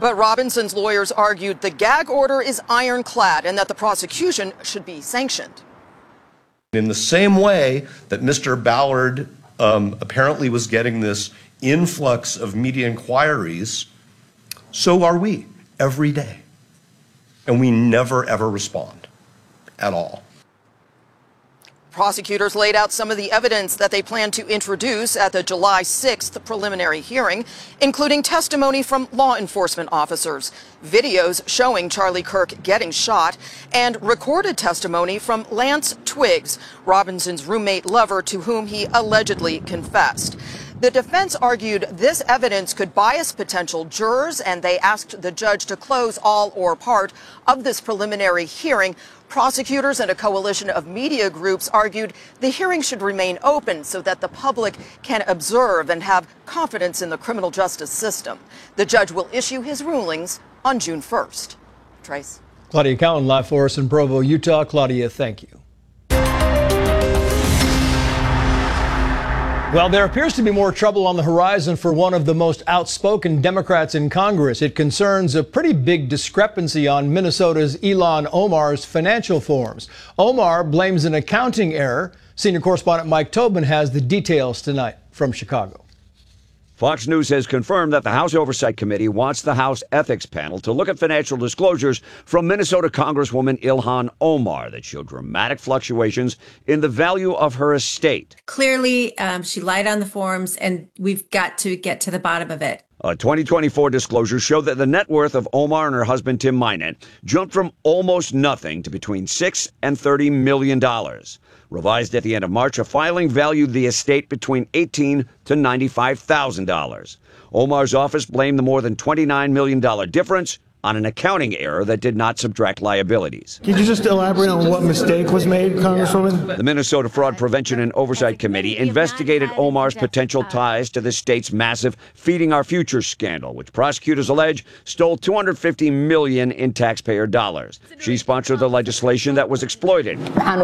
But Robinson's lawyers argued the gag order is ironclad and that the prosecution should be sanctioned. In the same way that Mr. Ballard apparently was getting this influx of media inquiries, so are we every day. And we never, ever respond at all. Prosecutors laid out some of the evidence that they plan to introduce at the July 6th preliminary hearing, including testimony from law enforcement officers, videos showing Charlie Kirk getting shot, and recorded testimony from Lance Twiggs, Robinson's roommate lover to whom he allegedly confessed. The defense argued this evidence could bias potential jurors, and they asked the judge to close all or part of this preliminary hearing. Prosecutors and a coalition of media groups argued the hearing should remain open so that the public can observe and have confidence in the criminal justice system. The judge will issue his rulings on June 1st. Trace. Claudia Cowan live for us in Provo, Utah. Claudia, thank you. Well, there appears to be more trouble on the horizon for one of the most outspoken Democrats in Congress. It concerns a pretty big discrepancy on Minnesota's Ilhan Omar's financial forms. Omar blames an accounting error. Senior correspondent Mike Tobin has the details tonight from Chicago. Fox News has confirmed that the House Oversight Committee wants the House Ethics Panel to look at financial disclosures from Minnesota Congresswoman Ilhan Omar that showed dramatic fluctuations in the value of her estate. Clearly, she lied on the forms, and we've got to get to the bottom of it. A 2024 disclosure showed that the net worth of Omar and her husband Tim Minett jumped from almost nothing to between $6 and $30 million. Revised at the end of March, a filing valued the estate between $18,000 to $95,000. Omar's office blamed the more than $29 million difference on an accounting error that did not subtract liabilities. Could you just elaborate on what mistake was made, Congresswoman? The Minnesota Fraud Prevention and Oversight Committee investigated Omar's potential ties to the state's massive Feeding Our Future scandal, which prosecutors allege stole $250 million in taxpayer dollars. She sponsored the legislation that was exploited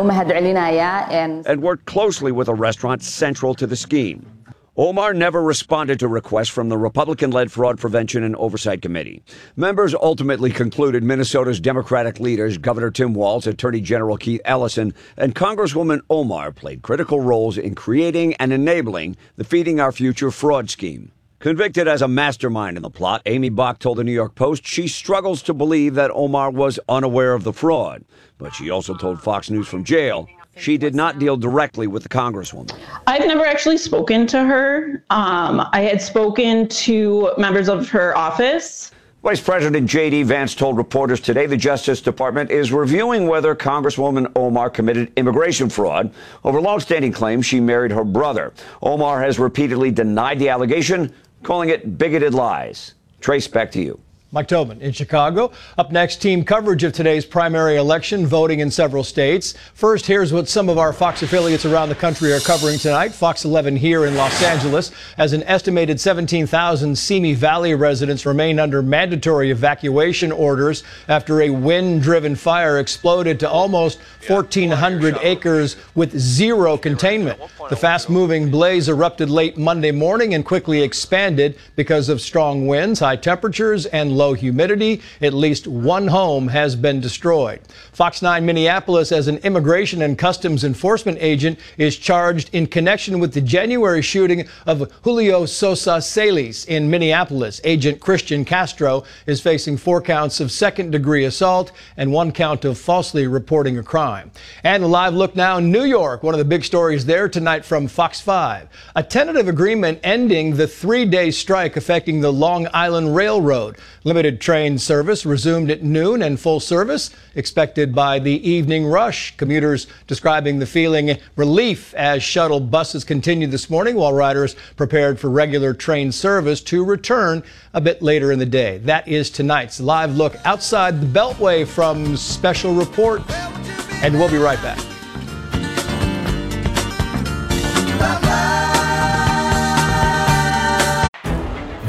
and worked closely with a restaurant central to the scheme. Omar never responded to requests from the Republican-led Fraud Prevention and Oversight Committee. Members ultimately concluded Minnesota's Democratic leaders, Governor Tim Walz, Attorney General Keith Ellison, and Congresswoman Omar played critical roles in creating and enabling the Feeding Our Future fraud scheme. Convicted as a mastermind in the plot, Amy Bach told the New York Post she struggles to believe that Omar was unaware of the fraud. But she also told Fox News from jail she did not deal directly with the Congresswoman. I've never actually spoken to her. I had spoken to members of her office. Vice President J.D. Vance told reporters today the Justice Department is reviewing whether Congresswoman Omar committed immigration fraud over longstanding claims she married her brother. Omar has repeatedly denied the allegation, calling it bigoted lies. Trace, back to you. Mike Tobin in Chicago. Up next, team coverage of today's primary election, voting in several states. First, here's what some of our Fox affiliates around the country are covering tonight. Fox 11 here in Los Angeles, as an estimated 17,000 Simi Valley residents remain under mandatory evacuation orders after a wind-driven fire exploded to almost 1,400 acres with zero containment. The fast-moving blaze erupted late Monday morning and quickly expanded because of strong winds, high temperatures, and low humidity. At least one home has been destroyed. Fox 9 Minneapolis, as an immigration and customs enforcement agent, is charged in connection with the January shooting of Julio Sosa Celis in Minneapolis. Agent Christian Castro is facing 4 counts of second-degree assault and 1 count of falsely reporting a crime. And a live look now in New York. One of the big stories there tonight from Fox 5. A tentative agreement ending the 3-day strike affecting the Long Island Railroad. Limited train service resumed at noon and full service expected by the evening rush. Commuters describing the feeling relief as shuttle buses continued this morning while riders prepared for regular train service to return a bit later in the day. That is tonight's live look outside the Beltway from Special Report. And we'll be right back.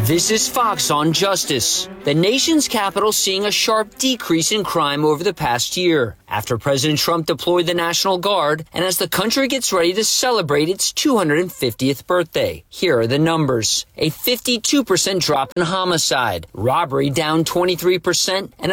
This is Fox on Justice. The nation's capital seeing a sharp decrease in crime over the past year after President Trump deployed the National Guard and as the country gets ready to celebrate its 250th birthday. Here are the numbers. A 52% drop in homicide, robbery down 23%, and a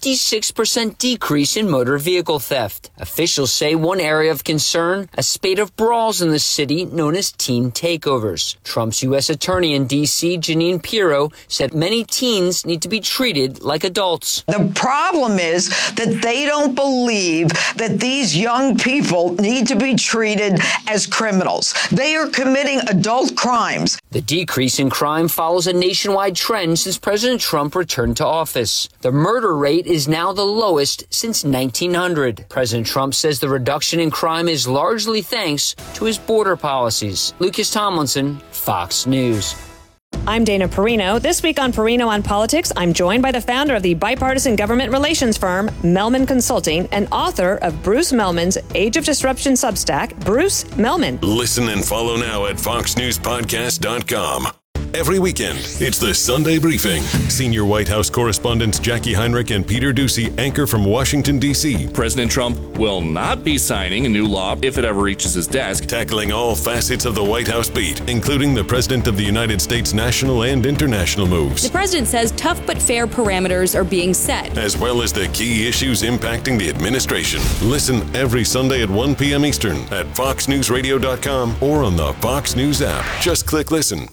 56% decrease in motor vehicle theft. Officials say one area of concern, a spate of brawls in the city known as teen takeovers. Trump's U.S. Attorney in D.C., Jeanine Pirro, said many teens need to be treated like adults. The problem is that they don't believe that these young people need to be treated as criminals. They are committing adult crimes. The decrease in crime follows a nationwide trend since President Trump returned to office. The murder rate is now the lowest since 1900. President Trump says the reduction in crime is largely thanks to his border policies. Lucas Tomlinson, Fox News. I'm Dana Perino. This week on Perino on Politics, I'm joined by the founder of the bipartisan government relations firm, Mehlman Consulting, and author of Bruce Mehlman's Age of Disruption Substack, Bruce Mehlman. Listen and follow now at foxnewspodcast.com. Every weekend, it's the Sunday Briefing. Senior White House correspondents Jackie Heinrich and Peter Doocy anchor from Washington, D.C. President Trump will not be signing a new law if it ever reaches his desk. Tackling all facets of the White House beat, including the President of the United States' national and international moves. The president says tough but fair parameters are being set, as well as the key issues impacting the administration. Listen every Sunday at 1 p.m. Eastern at foxnewsradio.com or on the Fox News app. Just click listen.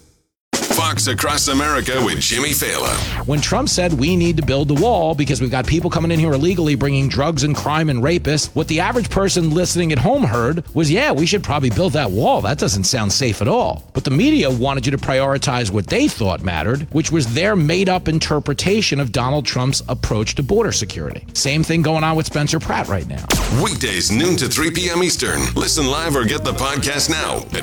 Fox Across America with Jimmy Fallon. When Trump said we need to build the wall because we've got people coming in here illegally bringing drugs and crime and rapists, what the average person listening at home heard was, yeah, we should probably build that wall. That doesn't sound safe at all. But the media wanted you to prioritize what they thought mattered, which was their made-up interpretation of Donald Trump's approach to border security. Same thing going on with Spencer Pratt right now. Weekdays noon to 3 p.m. Eastern. Listen live or get the podcast now at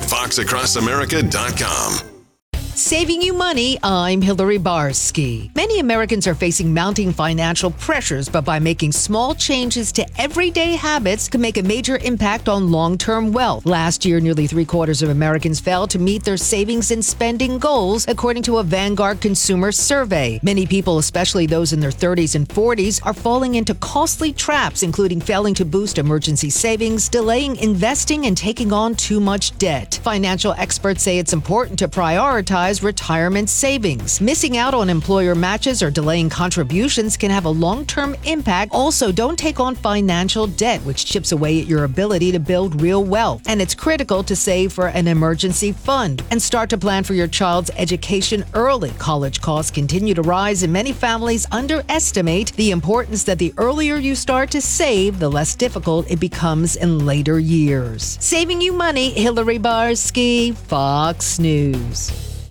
foxacrossamerica.com. Saving you money, I'm Hillary Barsky. Many Americans are facing mounting financial pressures, but by making small changes to everyday habits can make a major impact on long-term wealth. Last year, nearly 3/4 of Americans failed to meet their savings and spending goals, according to a Vanguard consumer survey. Many people, especially those in their 30s and 40s, are falling into costly traps, including failing to boost emergency savings, delaying investing, and taking on too much debt. Financial experts say it's important to prioritize retirement savings. Missing out on employer matches or delaying contributions can have a long-term impact. Also, don't take on financial debt, which chips away at your ability to build real wealth. And it's critical to save for an emergency fund and start to plan for your child's education early. College costs continue to rise, and many families underestimate the importance that the earlier you start to save, the less difficult it becomes in later years. Saving you money, Hillary Barsky, Fox News.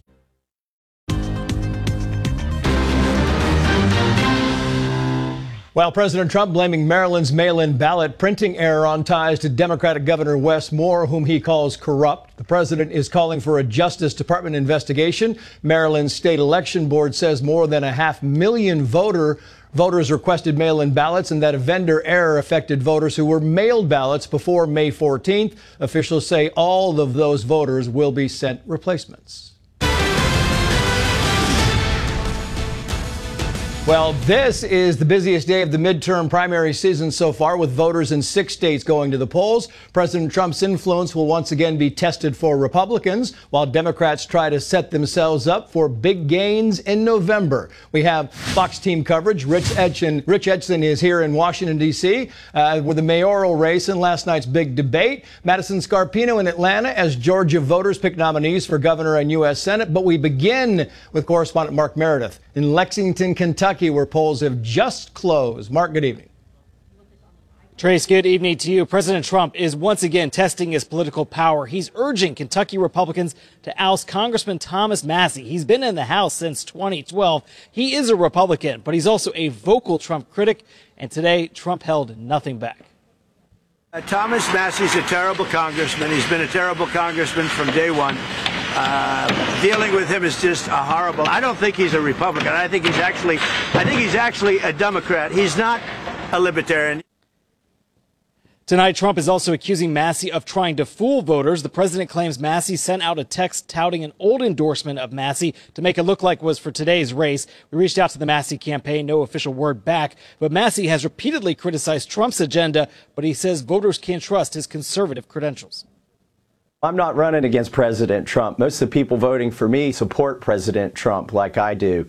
While President Trump blaming Maryland's mail-in ballot printing error on ties to Democratic Governor Wes Moore, whom he calls corrupt, the president is calling for a Justice Department investigation. Maryland's state election board says more than 500,000 voters requested mail-in ballots and that a vendor error affected voters who were mailed ballots before May 14th. Officials say all of those voters will be sent replacements. Well, this is the busiest day of the midterm primary season so far, with voters in 6 states going to the polls. President Trump's influence will once again be tested for Republicans, while Democrats try to set themselves up for big gains in November. We have Fox team coverage. Rich Edson is here in Washington, D.C. With the mayoral race and last night's big debate. Madison Scarpino in Atlanta as Georgia voters pick nominees for governor and U.S. Senate. But we begin with correspondent Mark Meredith in Lexington, Kentucky, where polls have just closed. Mark, good evening. Trace, good evening to you. President Trump is once again testing his political power. He's urging Kentucky Republicans to oust Congressman Thomas Massie. He's been in the House since 2012. He is a Republican, but he's also a vocal Trump critic. And today, Trump held nothing back. Thomas Massie's a terrible congressman. He's been a terrible congressman from day one. Dealing with him is just horrible. I don't think he's a Republican. I think he's actually a Democrat. He's not a libertarian. Tonight, Trump is also accusing Massey of trying to fool voters. The president claims Massey sent out a text touting an old endorsement of Massey to make it look like it was for today's race. We reached out to the Massey campaign, no official word back. But Massey has repeatedly criticized Trump's agenda, but he says voters can't trust his conservative credentials. I'm not running against President Trump. Most of the people voting for me support President Trump like I do.